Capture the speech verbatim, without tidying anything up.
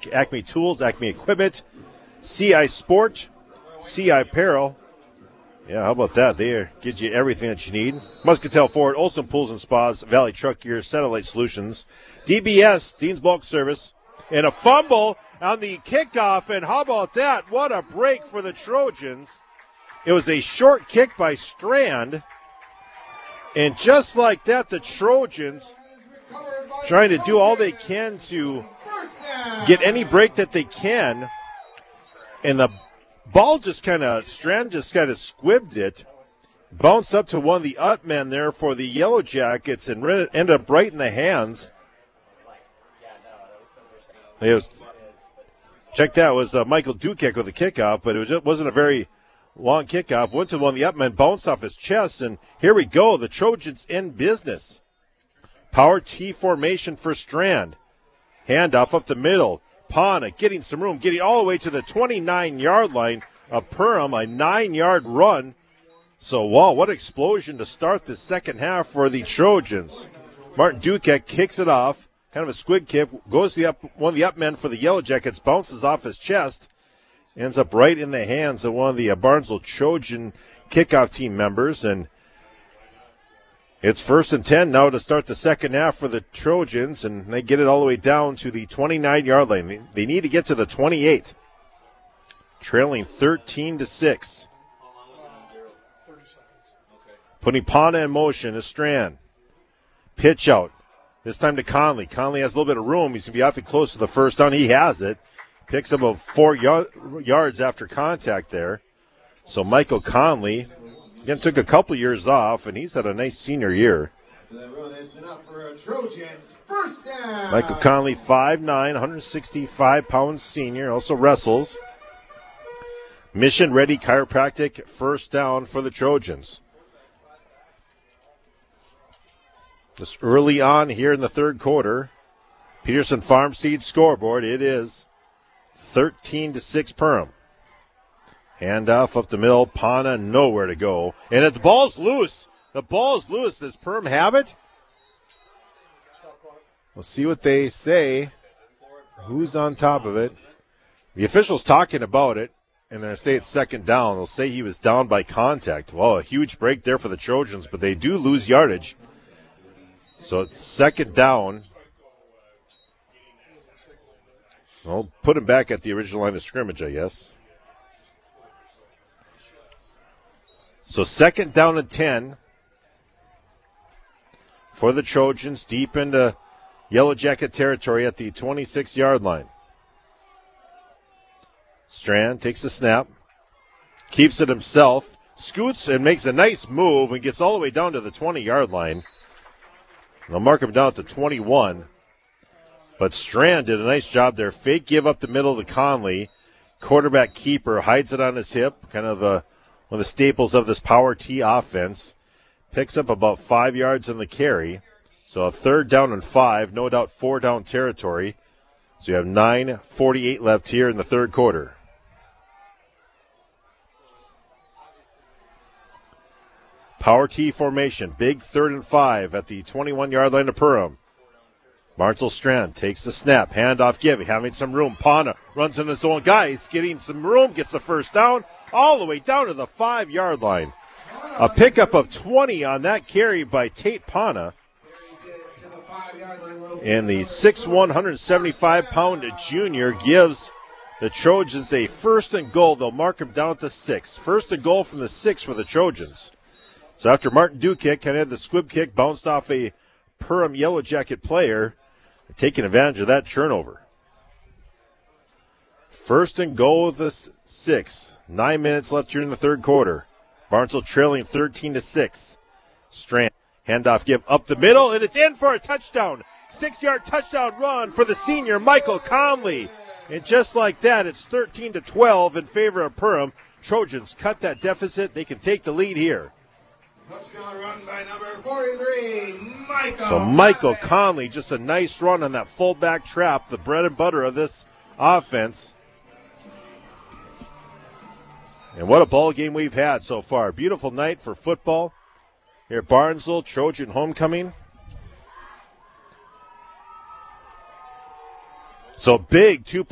Music, Acme Tools, Acme Equipment, C I Sport, C I Apparel. Yeah, how about that? They gives you everything that you need. Muscatel Ford, Olson Pools and Spas, Valley Truck Gear, Satellite Solutions, D B S, Dean's Bulk Service, and a fumble on the kickoff. And how about that? What a break for the Trojans. It was a short kick by Strand. And just like that, the Trojans trying to do all they can to get any break that they can. And the ball just kind of, Strand just kind of squibbed it. Bounced up to one of the up men there for the Yellow Jackets and ended up right in the hands. It was, check that, it was uh, Michael Dukek with the kickoff, but it was, it wasn't a very long kickoff. Went to one of the up men, bounced off his chest, and here we go. The Trojans in business. Power T formation for Strand. Handoff up the middle. Pana getting some room, getting all the way to the twenty-nine-yard line of Perham, a nine-yard run. So, wow, what explosion to start the second half for the Trojans. Martin Dukek kicks it off. Kind of a squid kick, goes to the up, one of the up men for the Yellow Jackets, bounces off his chest, ends up right in the hands of one of the uh, Barnesville Trojan kickoff team members, and it's first and ten now to start the second half for the Trojans, and they get it all the way down to the twenty-nine-yard line. They, they need to get to the twenty-eight, trailing thirteen to six. Putting Pana in motion is Strand. Pitch out. This time to Conley. Conley has a little bit of room. He's going to be awfully close to the first down. He has it. Picks up about four y- yards after contact there. So Michael Conley, again, took a couple years off, and he's had a nice senior year. Michael Conley, five nine, one sixty-five pounds senior, also wrestles. Mission Ready Chiropractic, first down for the Trojans. Just early on here in the third quarter, Peterson Farm Seed scoreboard, it is thirteen to six Perham. Handoff up the middle, Pana nowhere to go. And if the ball's loose, the ball's loose. Does Perham have it? We'll see what they say. Who's on top of it? The official's talking about it, and they're going to say it's second down. They'll say he was down by contact. Well, a huge break there for the Trojans, but they do lose yardage. So it's second down. Well, put him back at the original line of scrimmage, I guess. So second down and ten for the Trojans, deep into Yellow Jacket territory at the twenty-six-yard line. Strand takes the snap, keeps it himself, scoots and makes a nice move and gets all the way down to the twenty-yard line. They'll mark him down at the twenty-one. But Strand did a nice job there. Fake give up the middle to Conley. Quarterback keeper hides it on his hip. Kind of a, one of the staples of this Power T offense. Picks up about five yards on the carry. So a third down and five. No doubt four down territory. So you have nine forty-eight left here in the third quarter. Power T formation. Big third and five at the twenty-one-yard line of Perham. Martel Strand takes the snap. Handoff give. Having some room. Pana runs in his own guy. He's getting some room. Gets the first down. All the way down to the five-yard line. A pickup of twenty on that carry by Tate Pana. And the six one, one seventy-five pound junior gives the Trojans a first and goal. They'll mark him down at the six. First and goal from the six for the Trojans. So after Martin Dukek kind of had the squib kick, bounced off a Perham Yellow Jacket player, taking advantage of that turnover. First and goal of the six. Nine minutes left here in the third quarter. Barnesville trailing thirteen to six. Strand, handoff give up the middle, and it's in for a touchdown. Six-yard touchdown run for the senior Michael Conley. And just like that, it's thirteen to twelve in favor of Perham. Trojans cut that deficit. They can take the lead here. Touchdown run by number forty-three, Michael. So Michael Conley, just a nice run on that fullback trap, the bread and butter of this offense. And what a ball game we've had so far. Beautiful night for football here at Barnesville, Trojan homecoming. So big two